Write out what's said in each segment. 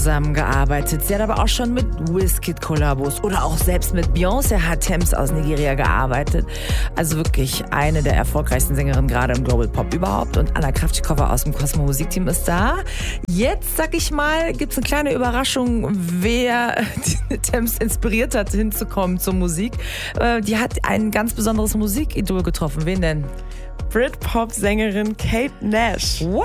zusammengearbeitet. Sie hat aber auch schon mit Wizkid-Kollabos oder auch selbst mit Beyoncé hat Tems aus Nigeria gearbeitet. Also wirklich eine der erfolgreichsten Sängerinnen gerade im Global Pop überhaupt. Und Anna Kravchikova aus dem Cosmo Musikteam ist da. Jetzt, sag ich mal, gibt's eine kleine Überraschung, wer Tems inspiriert hat, hinzukommen zur Musik. Die hat ein ganz besonderes Musikidol getroffen. Wen denn? Britpop-Sängerin Kate Nash. What?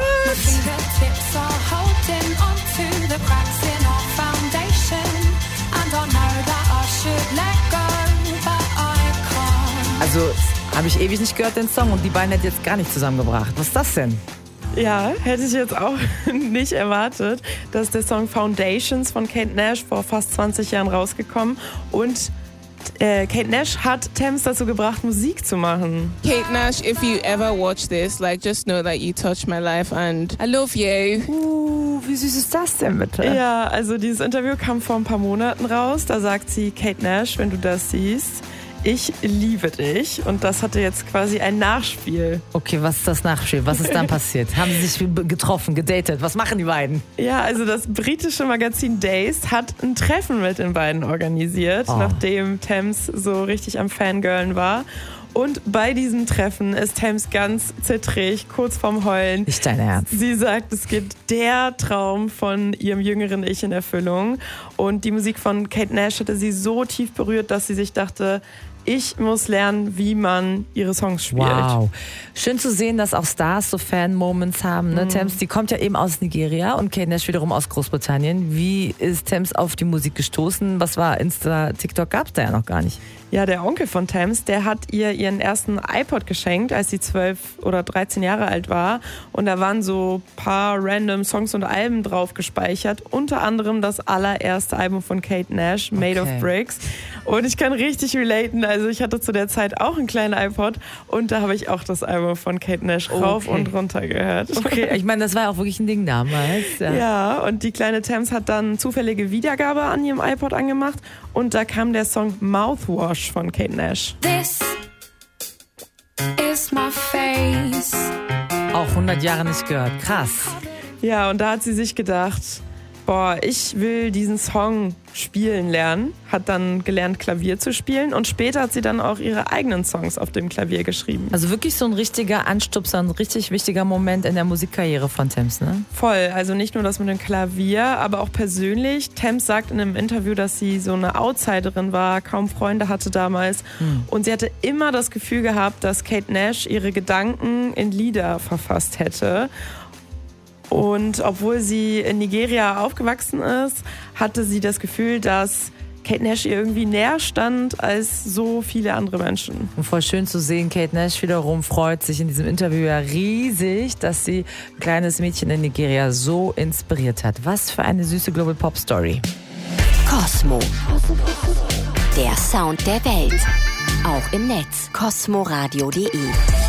Also, habe ich ewig nicht gehört, den Song, und die beiden hätten jetzt gar nicht zusammengebracht. Was ist das denn? Ja, hätte ich jetzt auch nicht erwartet. Das ist der Song Foundations von Kate Nash, vor fast 20 Jahren rausgekommen. Und Kate Nash hat Tems dazu gebracht, Musik zu machen. Kate Nash, if you ever watch this, just know that you touched my life and I love you. Wie süß ist das denn bitte? Ja, also dieses Interview kam vor ein paar Monaten raus. Da sagt sie, Kate Nash, wenn du das siehst, ich liebe dich. Und das hatte jetzt quasi ein Nachspiel. Okay, was ist das Nachspiel? Was ist dann passiert? Haben sie sich getroffen, gedatet? Was machen die beiden? Ja, also das britische Magazin Dazed hat ein Treffen mit den beiden organisiert, nachdem Tems so richtig am Fangirlen war. Und bei diesem Treffen ist Tems ganz zittrig, kurz vorm Heulen. Nicht dein Ernst. Sie sagt, es geht der Traum von ihrem jüngeren Ich in Erfüllung. Und die Musik von Kate Nash hatte sie so tief berührt, dass sie sich dachte, ich muss lernen, wie man ihre Songs spielt. Wow. Schön zu sehen, dass auch Stars so Fan-Moments haben. Ne? Tems, die kommt ja eben aus Nigeria und Kate Nash wiederum aus Großbritannien. Wie ist Tems auf die Musik gestoßen? Was war Insta, TikTok? Gab's da ja noch gar nicht. Ja, der Onkel von Tems, der hat ihr ihren ersten iPod geschenkt, als sie 12 oder 13 Jahre alt war. Und da waren so ein paar random Songs und Alben drauf gespeichert. Unter anderem das allererste Album von Kate Nash, Made of Bricks. Und ich kann richtig relaten. Also ich hatte zu der Zeit auch einen kleinen iPod und da habe ich auch das Album von Kate Nash rauf und runter gehört. Okay, ich meine, das war ja auch wirklich ein Ding damals. Ja, und die kleine Tems hat dann zufällige Wiedergabe an ihrem iPod angemacht und da kam der Song Mouthwash von Kate Nash. This is my face. Auch 100 Jahre nicht gehört. Krass. Ja, und da hat sie sich gedacht, boah, ich will diesen Song spielen lernen, hat dann gelernt, Klavier zu spielen und später hat sie dann auch ihre eigenen Songs auf dem Klavier geschrieben. Also wirklich so ein richtiger Anstupser, ein richtig wichtiger Moment in der Musikkarriere von Tems, ne? Voll, also nicht nur das mit dem Klavier, aber auch persönlich. Tems sagt in einem Interview, dass sie so eine Outsiderin war, kaum Freunde hatte damals und sie hatte immer das Gefühl gehabt, dass Kate Nash ihre Gedanken in Lieder verfasst hätte. Und obwohl sie in Nigeria aufgewachsen ist, hatte sie das Gefühl, dass Kate Nash ihr irgendwie näher stand als so viele andere Menschen. Und voll schön zu sehen, Kate Nash wiederum freut sich in diesem Interview ja riesig, dass sie ein kleines Mädchen in Nigeria so inspiriert hat. Was für eine süße Global Pop Story. Cosmo. Der Sound der Welt. Auch im Netz. cosmoradio.de